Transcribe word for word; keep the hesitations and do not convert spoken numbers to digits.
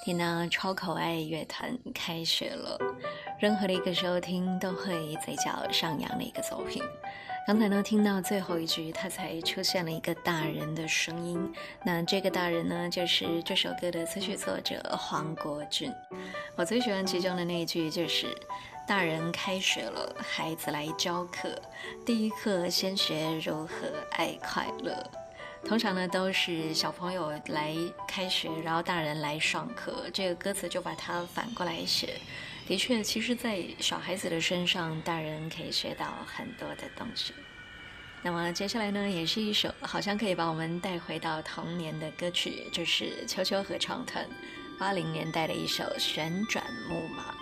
听到超可爱乐团开学了，任何的一个收听都会嘴角上扬的一个作品。刚才呢听到最后一句，它才出现了一个大人的声音，那这个大人呢就是这首歌的词曲作者黄国俊。我最喜欢其中的那一句就是大人开学了，孩子来教课，第一课先学如何爱快乐。通常呢都是小朋友来开学，然后大人来上课，这个歌词就把它反过来写。的确，其实在小孩子的身上，大人可以学到很多的东西。那么接下来呢，也是一首好像可以把我们带回到童年的歌曲，就是秋秋合唱团八零年代的一首旋转木马。